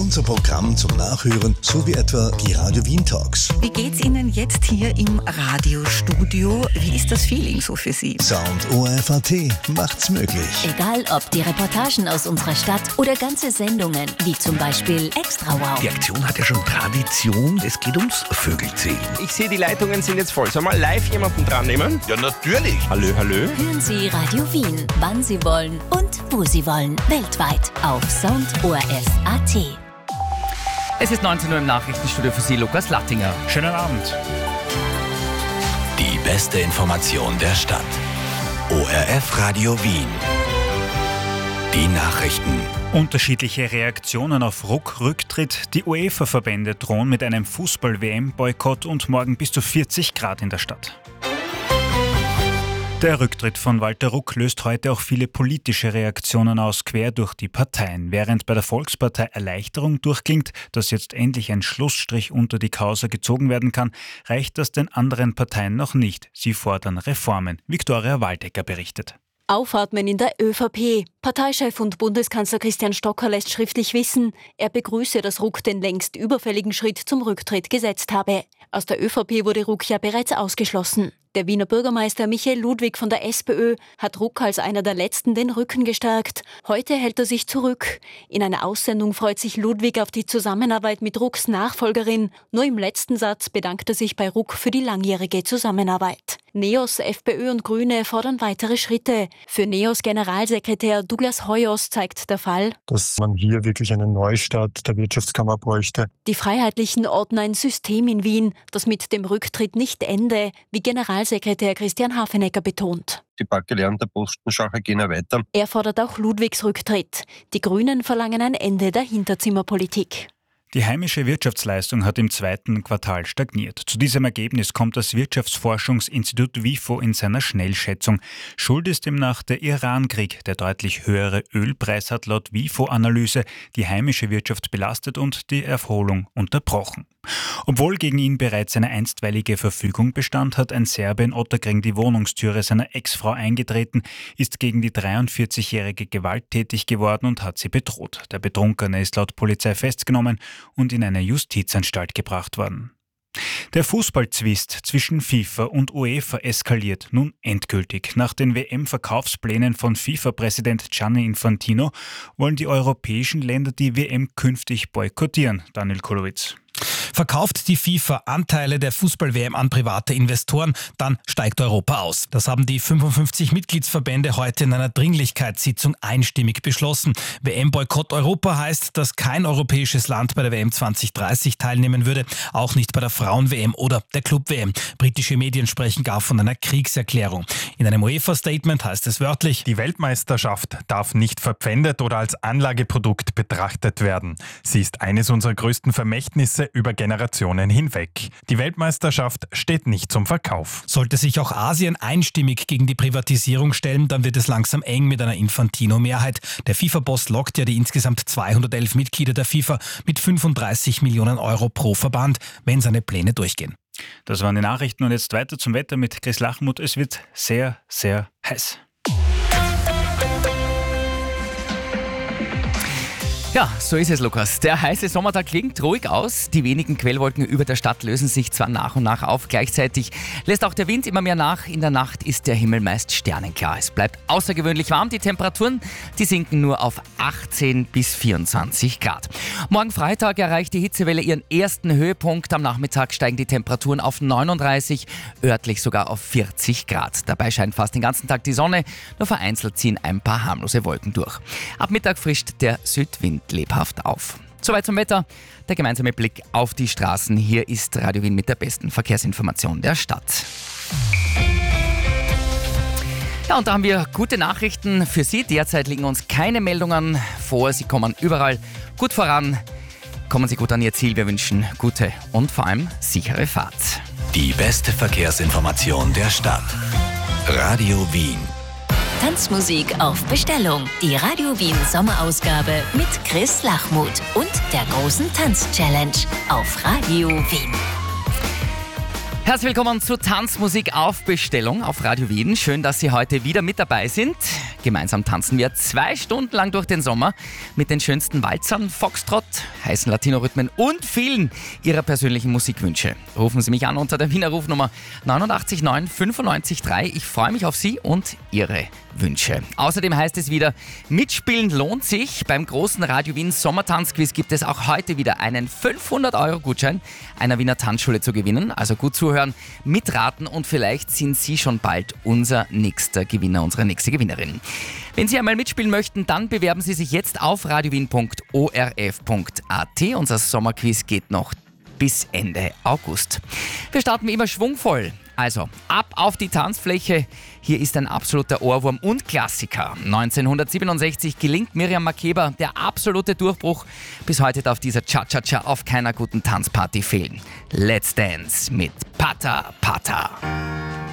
unser Programm zum Nachhören sowie etwa die Radio Wien Talks. Wie geht's Ihnen jetzt hier im Radiostudio? Wie ist das Feeling so für Sie? Sound ORF.at macht's möglich. Egal ob die Reportagen aus unserer Stadt oder ganze Sendungen, wie zum Beispiel Extra Wow. Die Aktion hat ja schon Tradition, es geht ums Vögelzählen. Ich sehe, die Leitungen sind jetzt voll. Soll mal live jemanden dran nehmen? Ja, natürlich. Hallo. Hören Sie Radio Wien, wann Sie wollen und wo Sie wollen. Weltweit auf Sound ORF.at. Es ist 19 Uhr im Nachrichtenstudio für Sie, Lukas Lattinger. Schönen Abend. Die beste Information der Stadt. ORF Radio Wien. Die Nachrichten. Unterschiedliche Reaktionen auf Ruck-Rücktritt. Die UEFA-Verbände drohen mit einem Fußball-WM-Boykott und morgen bis zu 40 Grad in der Stadt. Der Rücktritt von Walter Ruck löst heute auch viele politische Reaktionen aus, quer durch die Parteien. Während bei der Volkspartei Erleichterung durchklingt, dass jetzt endlich ein Schlussstrich unter die Causa gezogen werden kann, reicht das den anderen Parteien noch nicht. Sie fordern Reformen. Viktoria Waldecker berichtet. Aufatmen in der ÖVP. Parteichef und Bundeskanzler Christian Stocker lässt schriftlich wissen, er begrüße, dass Ruck den längst überfälligen Schritt zum Rücktritt gesetzt habe. Aus der ÖVP wurde Ruck ja bereits ausgeschlossen. Der Wiener Bürgermeister Michael Ludwig von der SPÖ hat Ruck als einer der Letzten den Rücken gestärkt. Heute hält er sich zurück. In einer Aussendung freut sich Ludwig auf die Zusammenarbeit mit Rucks Nachfolgerin. Nur im letzten Satz bedankt er sich bei Ruck für die langjährige Zusammenarbeit. NEOS, FPÖ und Grüne fordern weitere Schritte. Für NEOS Generalsekretär Douglas Hoyos zeigt der Fall, dass man hier wirklich einen Neustart der Wirtschaftskammer bräuchte. Die Freiheitlichen orten ein System in Wien, das mit dem Rücktritt nicht ende, wie Generalsekretär Christian Hafenecker betont. Die paar gelernte Postenschacher gehen ja weiter. Er fordert auch Ludwigs Rücktritt. Die Grünen verlangen ein Ende der Hinterzimmerpolitik. Die heimische Wirtschaftsleistung hat im zweiten Quartal stagniert. Zu diesem Ergebnis kommt das Wirtschaftsforschungsinstitut WIFO in seiner Schnellschätzung. Schuld ist demnach der Iran-Krieg. Der deutlich höhere Ölpreis hat laut WIFO-Analyse die heimische Wirtschaft belastet und die Erholung unterbrochen. Obwohl gegen ihn bereits eine einstweilige Verfügung bestand, hat ein Serbe in Ottakring die Wohnungstüre seiner Ex-Frau eingetreten, ist gegen die 43-Jährige gewalttätig geworden und hat sie bedroht. Der Betrunkene ist laut Polizei festgenommen und in eine Justizanstalt gebracht worden. Der Fußballzwist zwischen FIFA und UEFA eskaliert nun endgültig. Nach den WM-Verkaufsplänen von FIFA-Präsident Gianni Infantino wollen die europäischen Länder die WM künftig boykottieren. Daniel Kolowitz. Verkauft die FIFA Anteile der Fußball-WM an private Investoren, dann steigt Europa aus. Das haben die 55 Mitgliedsverbände heute in einer Dringlichkeitssitzung einstimmig beschlossen. WM-Boykott Europa heißt, dass kein europäisches Land bei der WM 2030 teilnehmen würde, auch nicht bei der Frauen-WM oder der Club-WM. Britische Medien sprechen gar von einer Kriegserklärung. In einem UEFA-Statement heißt es wörtlich: Die Weltmeisterschaft darf nicht verpfändet oder als Anlageprodukt betrachtet werden. Sie ist eines unserer größten Vermächtnisse über Generationen hinweg. Die Weltmeisterschaft steht nicht zum Verkauf. Sollte sich auch Asien einstimmig gegen die Privatisierung stellen, dann wird es langsam eng mit einer Infantino-Mehrheit. Der FIFA-Boss lockt ja die insgesamt 211 Mitglieder der FIFA mit 35 Millionen Euro pro Verband, wenn seine Pläne durchgehen. Das waren die Nachrichten und jetzt weiter zum Wetter mit Chris Lachmuth. Es wird sehr, sehr heiß. Ja, so ist es, Lukas. Der heiße Sommertag klingt ruhig aus. Die wenigen Quellwolken über der Stadt lösen sich zwar nach und nach auf. Gleichzeitig lässt auch der Wind immer mehr nach. In der Nacht ist der Himmel meist sternenklar. Es bleibt außergewöhnlich warm. Die Temperaturen, die sinken nur auf 18 bis 24 Grad. Morgen Freitag erreicht die Hitzewelle ihren ersten Höhepunkt. Am Nachmittag steigen die Temperaturen auf 39, örtlich sogar auf 40 Grad. Dabei scheint fast den ganzen Tag die Sonne. Nur vereinzelt ziehen ein paar harmlose Wolken durch. Ab Mittag frischt der Südwind lebhaft auf. Soweit zum Wetter. Der gemeinsame Blick auf die Straßen. Hier ist Radio Wien mit der besten Verkehrsinformation der Stadt. Ja, und da haben wir gute Nachrichten für Sie. Derzeit liegen uns keine Meldungen vor. Sie kommen überall gut voran. Kommen Sie gut an Ihr Ziel. Wir wünschen gute und vor allem sichere Fahrt. Die beste Verkehrsinformation der Stadt. Radio Wien. Tanzmusik auf Bestellung. Die Radio Wien Sommerausgabe mit Chris Lachmuth und der großen Tanz-Challenge auf Radio Wien. Herzlich willkommen zu Tanzmusik auf Bestellung auf Radio Wien. Schön, dass Sie heute wieder mit dabei sind. Gemeinsam tanzen wir 2 Stunden lang durch den Sommer mit den schönsten Walzern, Foxtrot, heißen Latino-Rhythmen und vielen Ihrer persönlichen Musikwünsche. Rufen Sie mich an unter der Wiener Rufnummer 89 9 95 3. Ich freue mich auf Sie und Ihre Wünsche. Außerdem heißt es wieder, mitspielen lohnt sich. Beim großen Radio Wien Sommertanzquiz gibt es auch heute wieder einen 500-Euro-Gutschein einer Wiener Tanzschule zu gewinnen. Also gut zuhören, mitraten und vielleicht sind Sie schon bald unser nächster Gewinner, unsere nächste Gewinnerin. Wenn Sie einmal mitspielen möchten, dann bewerben Sie sich jetzt auf radiowien.orf.at. Unser Sommerquiz geht noch bis Ende August. Wir starten wie immer schwungvoll. Also, ab auf die Tanzfläche. Hier ist ein absoluter Ohrwurm und Klassiker. 1967 gelingt Miriam Makeba der absolute Durchbruch. Bis heute darf dieser Cha-Cha-Cha auf keiner guten Tanzparty fehlen. Let's Dance mit Pata Pata.